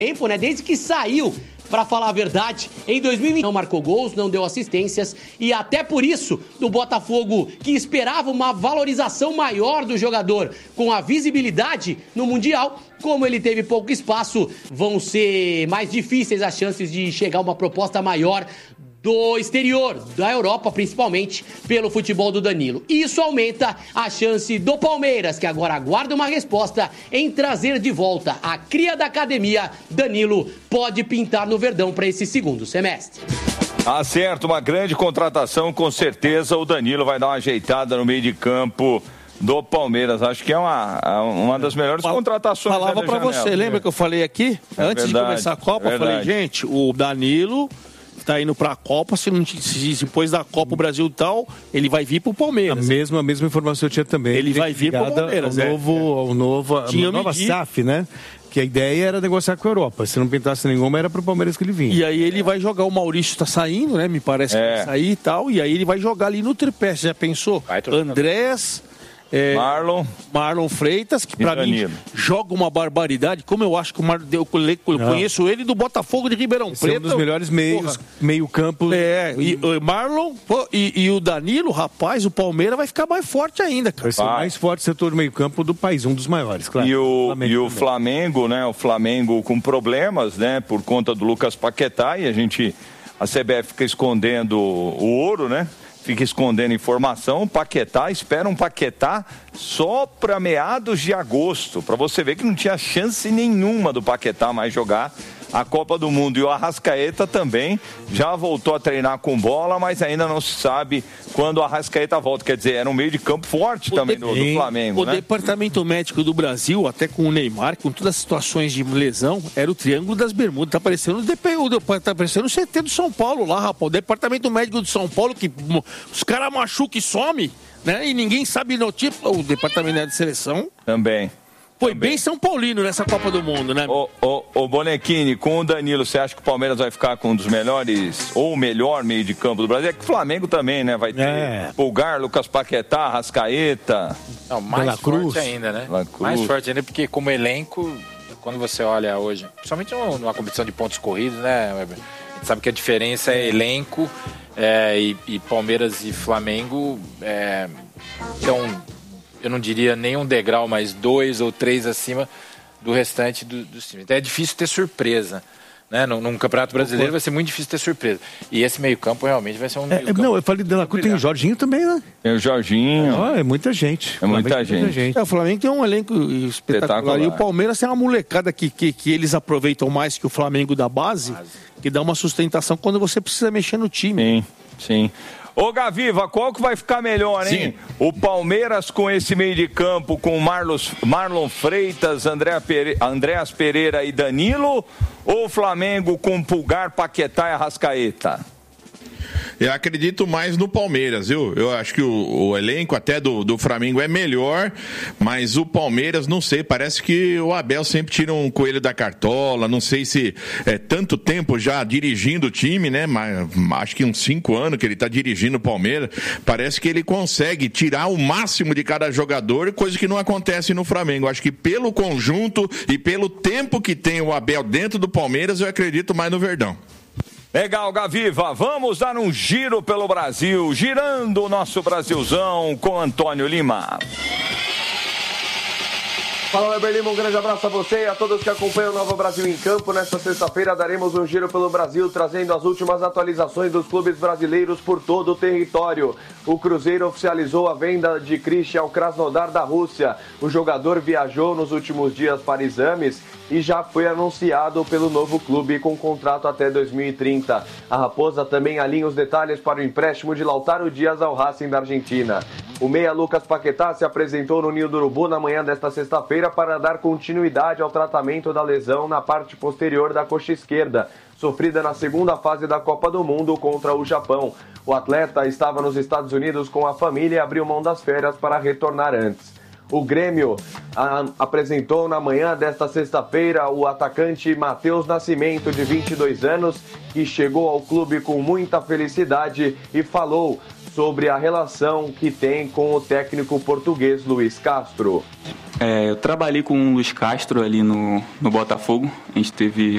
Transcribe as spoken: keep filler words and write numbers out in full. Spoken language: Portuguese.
tempo, né? Desde que saiu, para falar a verdade, em dois mil e vinte não marcou gols, não deu assistências e até por isso o Botafogo, que esperava uma valorização maior do jogador com a visibilidade no Mundial, como ele teve pouco espaço, vão ser mais difíceis as chances de chegar a uma proposta maior do exterior, da Europa, principalmente pelo futebol do Danilo. Isso aumenta a chance do Palmeiras, que agora aguarda uma resposta em trazer de volta a cria da academia. Danilo pode pintar no Verdão para esse segundo semestre. Ah, certo, uma grande contratação, com certeza o Danilo vai dar uma ajeitada no meio de campo do Palmeiras. Acho que é uma, uma das melhores Fal- contratações. Falava para você, lembra que eu falei aqui, é antes verdade, de começar a Copa, eu falei, gente, o Danilo tá indo pra Copa, se, não, se depois da Copa o Brasil e tal, ele vai vir pro Palmeiras. A mesma, a mesma informação eu tinha também. Ele vai vir pro Palmeiras. Ao novo, é. ao novo, a nova S A F, né? Que a ideia era negociar com a Europa. Se não pintasse nenhuma, era pro Palmeiras que ele vinha. E aí ele vai jogar, o Maurício tá saindo, né? Me parece que é. vai sair e tal. E aí ele vai jogar ali no tripé. Você já pensou? Andrés... É, Marlon Marlon Freitas, que pra mim joga uma barbaridade. Como eu acho que o Marlon, eu conheço ele do Botafogo de Ribeirão Esse Preto. É um dos melhores meios, meio campo. É, e o Marlon pô, e, e o Danilo, rapaz, o Palmeiras vai ficar mais forte ainda, cara. Vai ser o mais forte setor do meio campo do país, um dos maiores, claro. E o Flamengo, e o Flamengo, né? O Flamengo com problemas, né? Por conta do Lucas Paquetá, e a gente, a C B F fica escondendo o ouro, né? Fica escondendo informação. Paquetá, espera um Paquetá só para meados de agosto, para você ver que não tinha chance nenhuma do Paquetá mais jogar a Copa do Mundo. E o Arrascaeta também já voltou a treinar com bola, mas ainda não se sabe quando o Arrascaeta volta. Quer dizer, era um meio de campo forte o também de... do, do Flamengo, o né? Departamento Médico do Brasil, até com o Neymar, com todas as situações de lesão, era o Triângulo das Bermudas. Tá parecendo o D P U, tá parecendo o C T do São Paulo lá, rapaz. O Departamento Médico do São Paulo, que os caras machucam e some, né? E ninguém sabe notícia. O Departamento de Seleção também. Foi Também. bem São Paulino nessa Copa do Mundo, né? Ô, ô, ô Bonequini, com o Danilo, você acha que o Palmeiras vai ficar com um dos melhores, ou o melhor meio de campo do Brasil? É que o Flamengo também, né? Vai ter é. Pulgar, Lucas Paquetá, Rascaeta. Não, mais forte ainda, né? Mais forte ainda, porque como elenco, quando você olha hoje, principalmente numa competição de pontos corridos, né, Weber? A gente sabe que a diferença é elenco, é, e, e Palmeiras e Flamengo é, estão... eu não diria nem um degrau, mas dois ou três acima do restante do, dos times. Então é difícil ter surpresa, né? Num, num Campeonato Brasileiro vai ser muito difícil ter surpresa. E esse meio campo realmente vai ser um meio é, campo. Não, eu falei de La Cruz, tem o Jorginho também, né? Tem o Jorginho. É, é muita gente. É muita, muita gente. gente. É, o Flamengo tem um elenco espetacular. espetacular. E o Palmeiras tem uma molecada que, que, que eles aproveitam mais que o Flamengo da base, base, que dá uma sustentação quando você precisa mexer no time. Sim, sim. Ô Gaviva, qual que vai ficar melhor, hein? Sim. O Palmeiras com esse meio de campo, com Marlos, Marlon Freitas, André Pere, Andréas Pereira e Danilo, ou o Flamengo com Pulgar, Paquetá e Arrascaeta? Eu acredito mais no Palmeiras, viu? Eu acho que o, o elenco até do, do Flamengo é melhor, mas o Palmeiras, não sei, parece que o Abel sempre tira um coelho da cartola, não sei se é tanto tempo já dirigindo o time, né? Mas acho que uns cinco anos que ele tá dirigindo o Palmeiras, parece que ele consegue tirar o máximo de cada jogador, coisa que não acontece no Flamengo. Acho que pelo conjunto e pelo tempo que tem o Abel dentro do Palmeiras, eu acredito mais no Verdão. Legal, Gaviva, vamos dar um giro pelo Brasil, girando o nosso Brasilzão com Antônio Lima. Fala, Weber Lima, um grande abraço a você e a todos que acompanham o Nova Brasil em Campo. Nesta sexta-feira daremos um giro pelo Brasil, trazendo as últimas atualizações dos clubes brasileiros por todo o território. O Cruzeiro oficializou a venda de Christian ao Krasnodar da Rússia. O jogador viajou nos últimos dias para exames e já foi anunciado pelo novo clube com contrato até dois mil e trinta. A Raposa também alinha os detalhes para o empréstimo de Lautaro Dias ao Racing da Argentina. O meia Lucas Paquetá se apresentou no Ninho do Urubu na manhã desta sexta-feira para dar continuidade ao tratamento da lesão na parte posterior da coxa esquerda, sofrida na segunda fase da Copa do Mundo contra o Japão. O atleta estava nos Estados Unidos com a família e abriu mão das férias para retornar antes. O Grêmio a, apresentou na manhã desta sexta-feira o atacante Matheus Nascimento, de vinte e dois anos, que chegou ao clube com muita felicidade e falou sobre a relação que tem com o técnico português Luiz Castro. É, eu trabalhei com o Luiz Castro ali no, no Botafogo. A gente teve